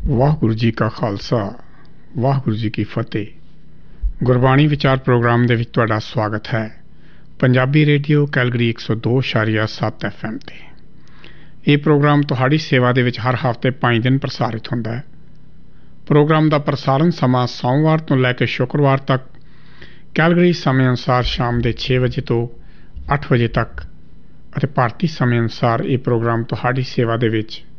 ਵਾਹਿਗੁਰੂ ਜੀ ਕਾ ਖਾਲਸਾ ਵਾਹਿਗੁਰੂ ਜੀ ਕੀ ਫਤਿਹ। ਗੁਰਬਾਣੀ ਵਿਚਾਰ ਪ੍ਰੋਗਰਾਮ ਦੇ ਵਿੱਚ ਤੁਹਾਡਾ ਸਵਾਗਤ ਹੈ। ਪੰਜਾਬੀ ਰੇਡੀਓ ਕੈਲਗਰੀ 102.7 FM ਤੇ ਇਹ ਪ੍ਰੋਗਰਾਮ ਤੁਹਾਡੀ ਸੇਵਾ ਦੇ ਵਿੱਚ ਹਰ ਹਫ਼ਤੇ 5 ਦਿਨ ਪ੍ਰਸਾਰਿਤ ਹੁੰਦਾ ਹੈ। ਪ੍ਰੋਗਰਾਮ ਦਾ ਪ੍ਰਸਾਰਣ ਸਮਾਂ ਸੋਮਵਾਰ ਤੋਂ ਲੈ ਕੇ ਸ਼ੁੱਕਰਵਾਰ ਤੱਕ ਕੈਲਗਰੀ ਸਮੇਂ ਅਨੁਸਾਰ ਸ਼ਾਮ ਦੇ 6 ਵਜੇ ਤੋਂ 8 ਵਜੇ ਤੱਕ ਅਤੇ ਭਾਰਤੀ ਸਮੇਂ ਅਨੁਸਾਰ ਇਹ ਪ੍ਰੋਗਰਾਮ ਤੁਹਾਡੀ ਸੇਵਾ ਦੇ ਵਿੱਚ